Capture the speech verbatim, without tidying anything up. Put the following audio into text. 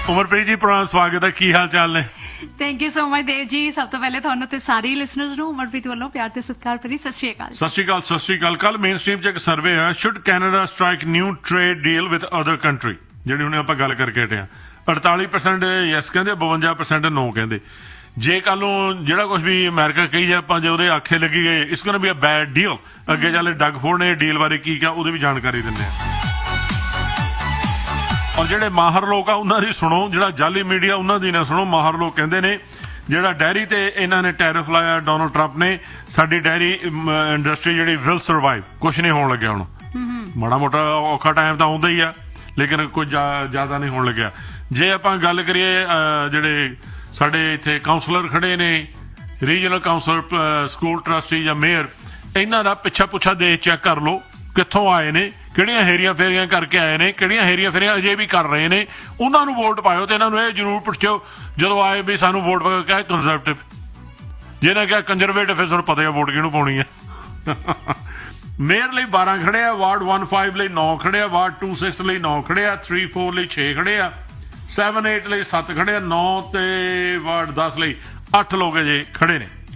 ਉਮਰਪ੍ਰੀਤ ਜੀ ਪ੍ਰਣਾਮ, ਸਵਾਗਤ ਹੈ। ਕੀ ਹਾਲ ਚਾਲ ਨੇ? Thank you so much Dev ji. ਸਭ ਤੋਂ ਪਹਿਲੇ ਤੁਹਾਨੂੰ ਤੇ ਸਾਰੇ ਲਿਸਨਰਸ ਨੂੰ ਉਮਰਪ੍ਰੀਤ ਵੱਲੋਂ ਪਿਆਰ ਤੇ ਸਤਿਕਾਰ ਭਰੀ ਸਤਿ ਸ਼੍ਰੀ ਅਕਾਲ। ਸਤਿ ਸ਼੍ਰੀ ਅਕਾਲ ਸਤਿ ਸ਼੍ਰੀ ਅਕਾਲ। ਕੱਲ ਮੇਨ ਸਟ੍ਰੀਮ 'ਚ ਇੱਕ ਸਰਵੇ ਹੈ, should Canada strike new trade deal with other country, ਜਿਹੜੀ ਹੁਣ ਆਪਾਂ ਗੱਲ ਕਰਕੇ ਹਟੇ ਹਾਂ। ਅੜਤਾਲੀ ਪਰਸੈਂਟ ਯੈਸ ਕਹਿੰਦੇ, ਬਵੰਜਾ ਪਰਸੈਂਟ ਨੋ ਕਹਿੰਦੇ। ਜੇ ਕੱਲ ਨੂੰ ਜਿਹੜਾ ਕੁਝ ਵੀ ਅਮਰੀਕਾ ਕਹੀ ਜਾ, ਆਪਾਂ ਜੇ ਉਹਦੇ ਆਖੇ ਲੱਗੀ ਗਏ ਇਸ ਗੋਨਾ ਬੀ ਅ ਬੈਡ ਡੀਲ। ਅੱਗੇ ਚੱਲੇ ਡਗ ਫੋਰਡ ਨੇ ਡੀਲ ਬਾਰੇ ਕੀ ਕਿਹਾ, ਉਹਦੀ ਵੀ ਜਾਣਕਾਰੀ ਦਿੰਦੇ ਆ। ਔਰ ਜਿਹੜੇ ਮਾਹਰ ਲੋਕ ਆ ਉਹਨਾਂ ਦੀ ਸੁਣੋ, ਜਿਹੜਾ ਜਾਲੀ ਮੀਡੀਆ ਉਹਨਾਂ ਦੀ ਨਾ ਸੁਣੋ। ਮਾਹਰ ਲੋਕ ਕਹਿੰਦੇ ਨੇ ਜਿਹੜਾ ਡੈਰੀ ਤੇ ਇਹਨਾਂ ਨੇ ਟੈਰਿਫ ਲਾਇਆ ਡੋਨਲਡ ਟਰੰਪ ਨੇ, ਸਾਡੀ ਡੈਰੀ ਇੰਡਸਟਰੀ ਜਿਹੜੀ ਵਿਲ ਸਰਵਾਈਵ, ਕੁਛ ਨਹੀਂ ਹੋਣ ਲੱਗਿਆ। ਹੁਣ ਮਾੜਾ ਮੋਟਾ ਔਖਾ ਟਾਈਮ ਤਾਂ ਆਉਂਦਾ ਹੀ ਆ, ਲੇਕਿਨ ਕੁਝ ਜ਼ਿਆਦਾ ਨਹੀਂ ਹੋਣ ਲੱਗਿਆ। ਜੇ ਆਪਾਂ ਗੱਲ ਕਰੀਏ ਜਿਹੜੇ ਸਾਡੇ ਇੱਥੇ ਕਾਉਂਸਲਰ ਖੜੇ ਨੇ, ਰੀਜਨਲ ਕਾਉਂਸਲਰ, ਸਕੂਲ ਟਰਸਟੀ ਜਾਂ ਮੇਅਰ, ਇਹਨਾਂ ਦਾ ਪਿੱਛਾ ਪੁੱਛਾ ਦੇ ਚੈੱਕ ਕਰ ਲਓ ਕਿੱਥੋਂ ਆਏ ਨੇ, ਕਿਹੜੀਆਂ ਹੇਰੀਆਂ ਫੇਰੀਆਂ ਕਰਕੇ ਆਏ ਨੇ, ਕਿਹੜੀਆਂ ਹੇਰੀਆਂ ਫੇਰੀਆਂ ਅਜੇ ਵੀ ਕਰ ਰਹੇ ਨੇ। ਉਹਨਾਂ ਨੂੰ ਵੋਟ ਪਾਇਓ ਤੇ ਇਹਨਾਂ ਨੂੰ ਇਹ ਜ਼ਰੂਰ ਪੁੱਛਿਓ ਜਦੋਂ ਆਏ ਵੀ ਸਾਨੂੰ ਵੋਟ ਪਾ ਕੇ ਕੰਜ਼ਰਵੇਟਿਵ। ਜਿਹਨੇ ਕਿਹਾ ਕੰਜ਼ਰਵੇਟਿਵ, ਫਿਰ ਸਾਨੂੰ ਪਤਾ ਹੈ ਵੋਟ ਕਿਹਨੂੰ ਪਾਉਣੀ ਹੈ। ਮੇਅਰ ਲਈ ਬਾਰਾਂ ਖੜੇ ਆ, ਵਾਰਡ ਵਨ ਫਾਈਵ ਲਈ ਨੌ ਖੜੇ ਆ, ਵਾਰਡ ਟੂ ਸਿਕਸ ਲਈ ਨੌ ਖੜੇ ਆ, ਥ੍ਰੀ ਫੋਰ ਲਈ ਛੇ ਖੜੇ ਆ, ਸੈਵਨ ਏਟ ਲਈ ਸੱਤ ਖੜੇ ਆ, ਨੌ ਤੇ ਵਾਰਡ ਦਸ ਲਈ ਅੱਠ ਲੋਕ ਅਜੇ ਖੜੇ ਨੇ।